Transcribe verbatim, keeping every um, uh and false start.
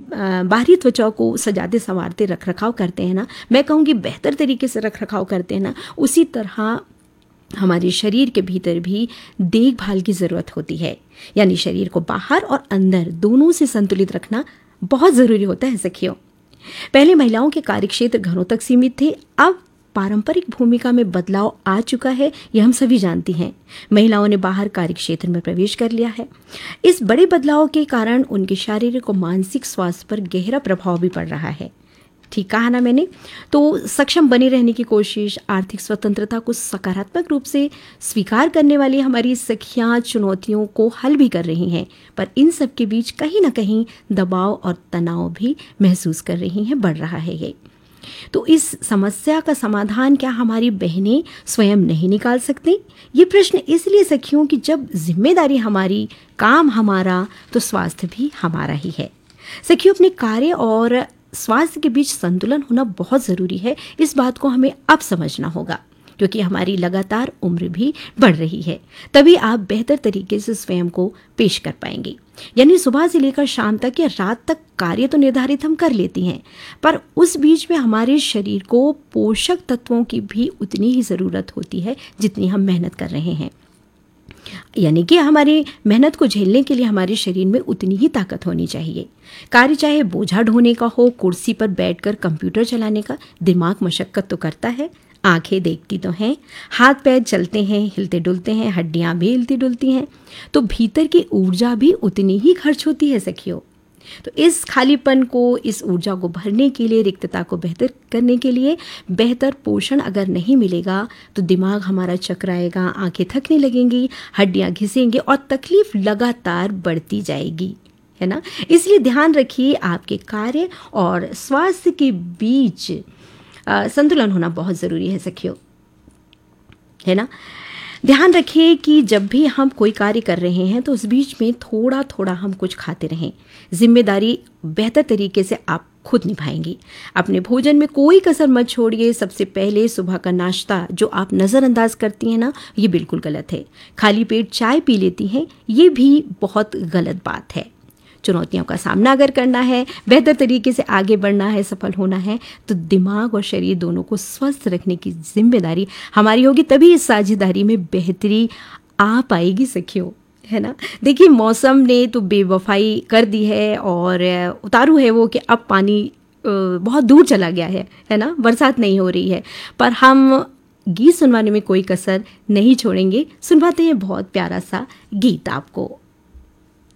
बाहरी त्वचा को सजाते संवारते रख रखाव करते हैं ना, मैं कहूँगी बेहतर तरीके से रख रखाव करते हैं ना, उसी तरह हमारे शरीर के भीतर भी देखभाल की ज़रूरत होती है। यानी शरीर को बाहर और अंदर दोनों से संतुलित रखना बहुत ज़रूरी होता है सखियों। पहले महिलाओं के कार्यक्षेत्र घरों तक सीमित थे, अब पारंपरिक भूमिका में बदलाव आ चुका है, यह हम सभी जानती हैं। महिलाओं ने बाहर कार्यक्षेत्र में प्रवेश कर लिया है। इस बड़े बदलाव के कारण उनके शारीरिक और मानसिक स्वास्थ्य पर गहरा प्रभाव भी पड़ रहा है। ठीक कहा ना मैंने? तो सक्षम बने रहने की कोशिश, आर्थिक स्वतंत्रता को सकारात्मक रूप से स्वीकार करने वाली हमारी सखियां चुनौतियों को हल भी कर रही हैं, पर इन सब के बीच कहीं ना कहीं दबाव और तनाव भी महसूस कर रही हैं, बढ़ रहा है ये। तो इस समस्या का समाधान क्या हमारी बहनें स्वयं नहीं निकाल सकती? ये प्रश्न इसलिए सखियों कि जब जिम्मेदारी हमारी, काम हमारा, तो स्वास्थ्य भी हमारा ही है। सखियों, अपने कार्य और स्वास्थ्य के बीच संतुलन होना बहुत ज़रूरी है। इस बात को हमें अब समझना होगा, क्योंकि हमारी लगातार उम्र भी बढ़ रही है। तभी आप बेहतर तरीके से स्वयं को पेश कर पाएंगे। यानी सुबह से लेकर शाम तक या रात तक कार्य तो निर्धारित हम कर लेती हैं, पर उस बीच में हमारे शरीर को पोषक तत्वों की भी उतनी ही ज़रूरत होती है जितनी हम मेहनत कर रहे हैं। यानी कि हमारी मेहनत को झेलने के लिए हमारे शरीर में उतनी ही ताकत होनी चाहिए। कार्य चाहे बोझा ढोने का हो, कुर्सी पर बैठकर कंप्यूटर चलाने का, दिमाग मशक्कत तो करता है, आंखें देखती तो हैं, हाथ पैर चलते हैं, हिलते डुलते हैं, हड्डियां भी हिलती डुलती हैं, तो भीतर की ऊर्जा भी उतनी ही खर्च होती है सखियों। तो इस खालीपन को, इस ऊर्जा को भरने के लिए, रिक्तता को बेहतर करने के लिए बेहतर पोषण अगर नहीं मिलेगा तो दिमाग हमारा चकराएगा, आंखें थकने लगेंगी, हड्डियां घिसेंगी और तकलीफ लगातार बढ़ती जाएगी, है ना। इसलिए ध्यान रखिए, आपके कार्य और स्वास्थ्य के बीच आ, संतुलन होना बहुत ज़रूरी है सखियों, है ना। ध्यान रखिए कि जब भी हम कोई कार्य कर रहे हैं तो उस बीच में थोड़ा थोड़ा हम कुछ खाते रहें। जिम्मेदारी बेहतर तरीके से आप खुद निभाएंगी। अपने भोजन में कोई कसर मत छोड़िए। सबसे पहले सुबह का नाश्ता जो आप नज़रअंदाज करती हैं ना, ये बिल्कुल गलत है। खाली पेट चाय पी लेती हैं, ये भी बहुत गलत बात है। चुनौतियों का सामना अगर करना है, बेहतर तरीके से आगे बढ़ना है, सफल होना है, तो दिमाग और शरीर दोनों को स्वस्थ रखने की जिम्मेदारी हमारी होगी। तभी इस साझेदारी में बेहतरी आ पाएगी सखियों, है ना। देखिए, मौसम ने तो बेवफाई कर दी है और उतारू है वो कि अब पानी बहुत दूर चला गया है, है ना, बरसात नहीं हो रही है, पर हम गीत सुनवाने में कोई कसर नहीं छोड़ेंगे। सुनवाते हैं बहुत प्यारा सा गीत आपको।